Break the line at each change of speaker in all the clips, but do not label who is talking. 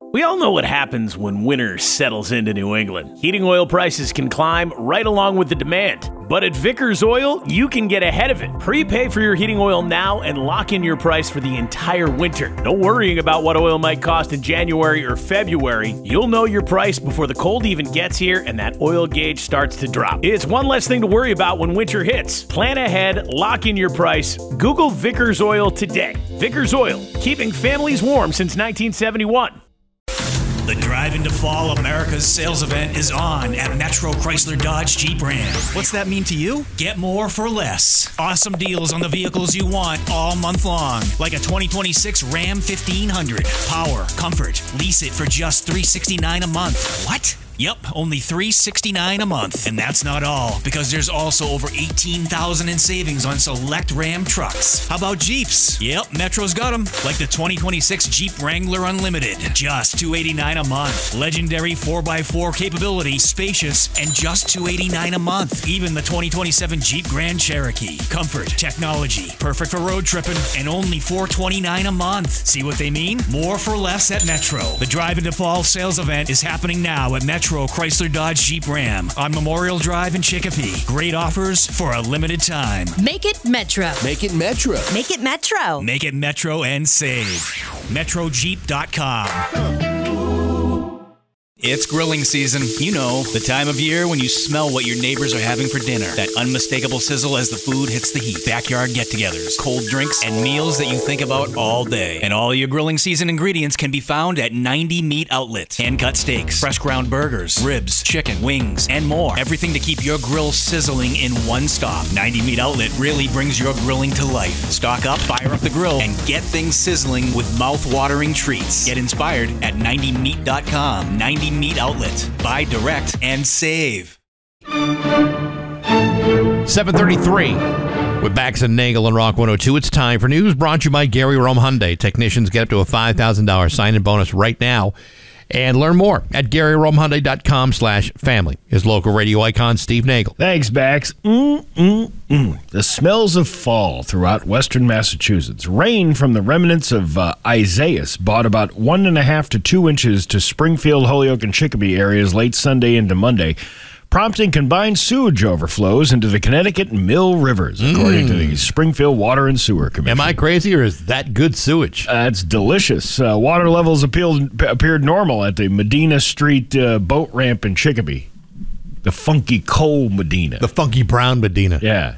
We all know what happens when winter settles into New England. Heating oil prices can climb right along with the demand. But at Vickers Oil, you can get ahead of it. Prepay for your heating oil now and lock in your price for the entire winter. No worrying about what oil might cost in January or February. You'll know your price before the cold even gets here and that oil gauge starts to drop. It's one less thing to worry about when winter hits. Plan ahead, lock in your price. Google Vickers Oil today. Vickers Oil, keeping families warm since 1971.
The Drive into Fall America's sales event is on at Metro Chrysler Dodge Jeep Ram. What's that mean to you? Get more for less. Awesome deals on the vehicles you want all month long. Like a 2026 Ram 1500. Power, comfort. Lease it for just $369 a month. What? Yep, only $369 a month. And that's not all, because there's also over $18,000 in savings on select Ram trucks. How about Jeeps? Yep, Metro's got them. Like the 2026 Jeep Wrangler Unlimited. Just $289 a month. Legendary 4x4 capability, spacious, and just $289 a month. Even the 2027 Jeep Grand Cherokee. Comfort, technology, perfect for road tripping, and only $429 a month. See what they mean? More for less at Metro. The Drive into Fall sales event is happening now at Metro Chrysler Dodge Jeep Ram on Memorial Drive in Chicopee. Great offers for a limited time.
Make it Metro.
Make it Metro.
Make it Metro.
Make it Metro and save. MetroJeep.com. It's grilling season. You know, the time of year when you smell what your neighbors are having for dinner. That unmistakable sizzle as the food hits the heat. Backyard get-togethers, cold drinks, and meals that you think about all day. And all your grilling season ingredients can be found at 90 Meat Outlet. Hand-cut steaks, fresh ground burgers, ribs, chicken, wings, and more. Everything to keep your grill sizzling in one stop. 90 Meat Outlet really brings your grilling to life. Stock up, fire up the grill, and get things sizzling with mouth-watering treats. Get inspired at 90meat.com. 90 Meat Outlet. Buy direct and save.
7:33 with Bax and Nagel and Rock 102. It's time for news brought to you by Gary Rome Hyundai. Technicians get up to a $5,000 sign-in bonus right now. And learn more at GaryRomeHyundai.com/family. His local radio icon, Steve Nagel.
Thanks, Bax. The smells of fall throughout western Massachusetts. Rain from the remnants of Isaias brought about 1.5 to 2 inches to Springfield, Holyoke, and Chicopee areas late Sunday into Monday, prompting combined sewage overflows into the Connecticut and Mill Rivers, according to the Springfield Water and Sewer Commission.
Am I crazy, or is that good sewage?
It's delicious. Water levels appeared normal at the Medina Street boat ramp in Chicopee. The funky coal Medina.
The funky brown Medina.
Yeah.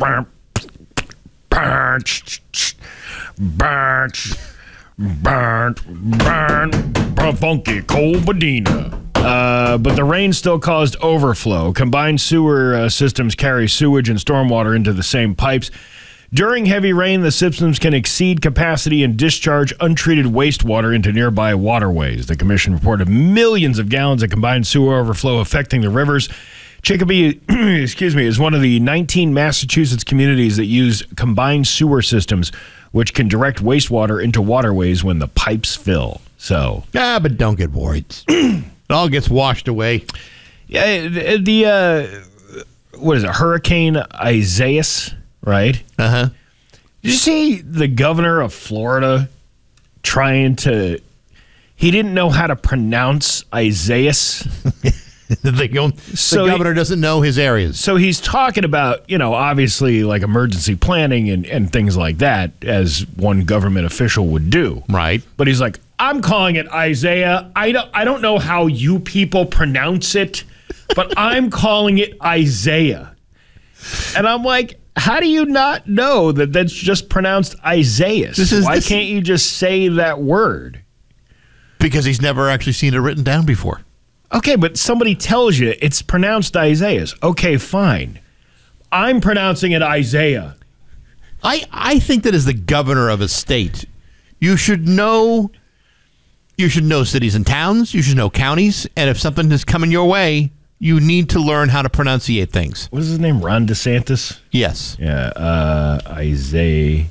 Funky coal Medina. But the rain still caused overflow. Combined sewer systems carry sewage and stormwater into the same pipes. During heavy rain, the systems can exceed capacity and discharge untreated wastewater into nearby waterways. The commission reported millions of gallons of combined sewer overflow affecting the rivers. Chicopee, is one of the 19 Massachusetts communities that use combined sewer systems, which can direct wastewater into waterways when the pipes fill. So,
but don't get worried. It all gets washed away.
Yeah, what is it? Hurricane Isaias, right?
Uh-huh.
Did you see the governor of Florida trying to... He didn't know how to pronounce Isaias.
The governor doesn't know his areas.
So he's talking about, obviously like emergency planning and things like that, as one government official would do.
Right.
But he's like, I'm calling it Isaiah. I don't know how you people pronounce it, but I'm calling it Isaiah. And I'm like, how do you not know that that's just pronounced Isaiah? Why can't you just say that word?
Because he's never actually seen it written down before.
Okay, but somebody tells you it's pronounced Isaiah. Okay, fine. I'm pronouncing it Isaiah.
I think that as the governor of a state, you should know cities and towns, you should know counties, and if something is coming your way, you need to learn how to pronunciate things.
What is his name? Ron DeSantis?
Yes.
Yeah, Isaiah.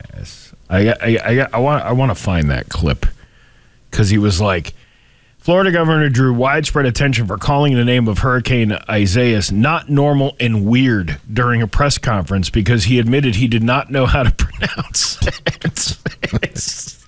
I want to find that clip, because he was like, Florida governor drew widespread attention for calling the name of Hurricane Isaias not normal and weird during a press conference because he admitted he did not know how to pronounce it.